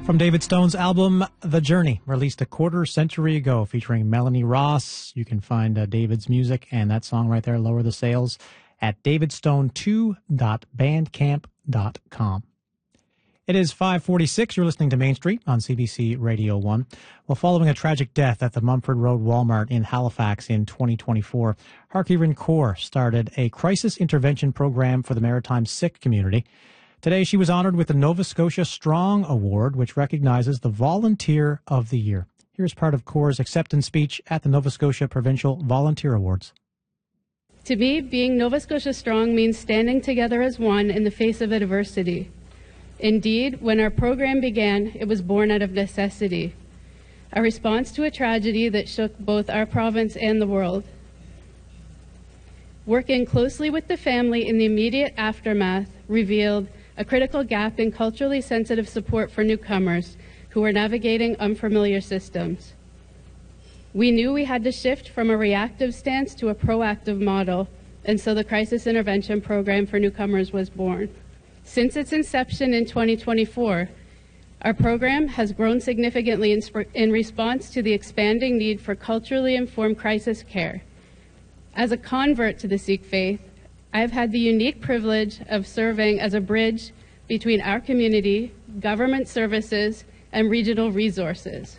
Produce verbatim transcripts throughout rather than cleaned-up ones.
From David Stone's album, The Journey, released a quarter century ago, featuring Melanie Ross. You can find uh, David's music and that song right there, Lower the Sails, at david stone two dot bandcamp dot com. It is five forty-six. You're listening to Main Street on C B C Radio one. Well, following a tragic death at the Mumford Road Walmart in Halifax in twenty twenty-four, Harkiran Kaur started a crisis intervention program for the maritime Sikh community. Today, she was honored with the Nova Scotia Strong Award, which recognizes the Volunteer of the Year. Here's part of Kaur's acceptance speech at the Nova Scotia Provincial Volunteer Awards. To me, being Nova Scotia Strong means standing together as one in the face of adversity. Indeed, when our program began, it was born out of necessity, a response to a tragedy that shook both our province and the world. Working closely with the family in the immediate aftermath revealed a critical gap in culturally sensitive support for newcomers who were navigating unfamiliar systems. We knew we had to shift from a reactive stance to a proactive model, and so the Crisis Intervention Program for Newcomers was born. Since its inception in twenty twenty-four, our program has grown significantly in, in response to the expanding need for culturally informed crisis care. As a convert to the Sikh faith, I have had the unique privilege of serving as a bridge between our community, government services, and regional resources.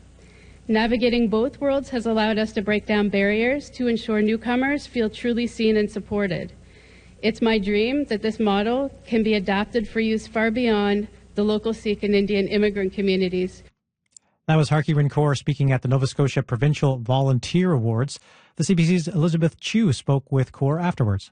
Navigating both worlds has allowed us to break down barriers to ensure newcomers feel truly seen and supported. It's my dream that this model can be adapted for use far beyond the local Sikh and Indian immigrant communities. That was Harkiran Kaur speaking at the Nova Scotia Provincial Volunteer Awards. The C B C's Elizabeth Chu spoke with Kaur afterwards.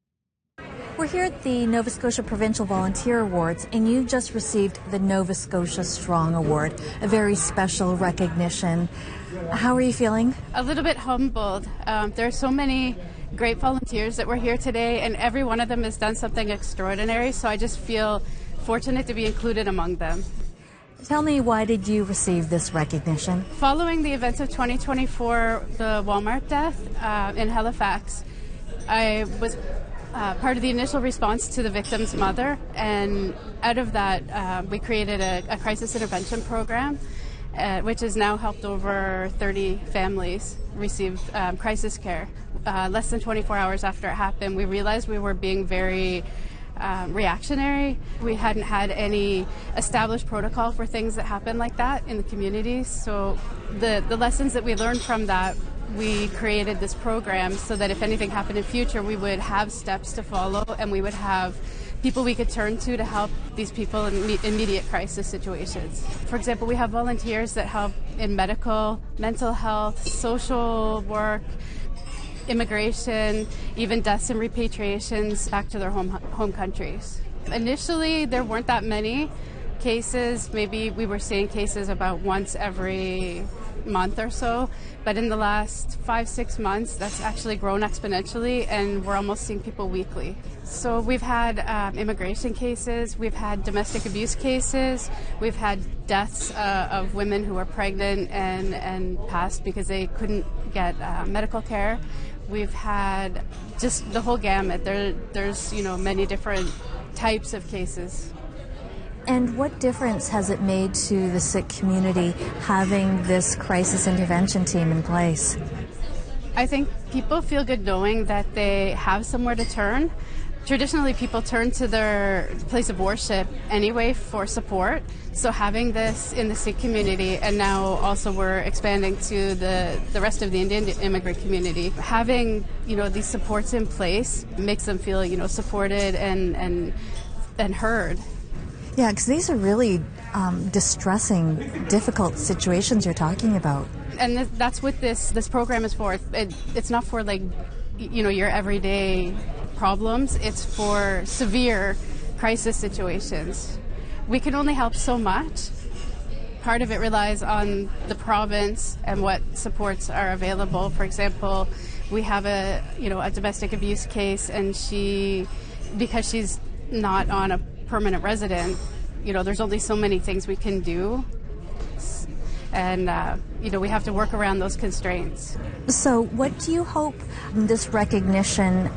We're here at the Nova Scotia Provincial Volunteer Awards, and you just received the Nova Scotia Strong Award, a very special recognition. How are you feeling? A little bit humbled. Um, there are so many great volunteers that were here today, and every one of them has done something extraordinary, so I just feel fortunate to be included among them. Tell me, why did you receive this recognition? Following the events of twenty twenty-four, the Walmart death uh, in Halifax, I was Uh, part of the initial response to the victim's mother, and out of that uh, we created a, a crisis intervention program uh, which has now helped over thirty families receive um, crisis care. Uh, less than twenty-four hours after it happened, we realized we were being very um, reactionary. We hadn't had any established protocol for things that happen like that in the communities, so the, the lessons that we learned from that, we created this program so that if anything happened in future, we would have steps to follow, and we would have people we could turn to to help these people in me- immediate crisis situations. For example, we have volunteers that help in medical, mental health, social work, immigration, even deaths and repatriations back to their home home countries. Initially, there weren't that many cases. Maybe we were seeing cases about once every month or so, but in the last five, six months, that's actually grown exponentially, and we're almost seeing people weekly. So we've had um, immigration cases, we've had domestic abuse cases, we've had deaths uh, of women who were pregnant and, and passed because they couldn't get uh, medical care. We've had just the whole gamut. There, there's, you know, many different types of cases. And what difference has it made to the Sikh community having this crisis intervention team in place? I think people feel good knowing that they have somewhere to turn. Traditionally, people turn to their place of worship anyway for support. So having this in the Sikh community, and now also we're expanding to the, the rest of the Indian immigrant community, having, you know, these supports in place makes them feel, you know, supported and and and heard. Yeah, because these are really um, distressing, difficult situations you're talking about. And th- that's what this, this program is for. It, it's not for, like, you know, your everyday problems. It's for severe crisis situations. We can only help so much. Part of it relies on the province and what supports are available. For example, we have a, you know, a domestic abuse case, and she, because she's not on a permanent resident, you know, there's only so many things we can do, and uh, you know, we have to work around those constraints. So what do you hope this recognition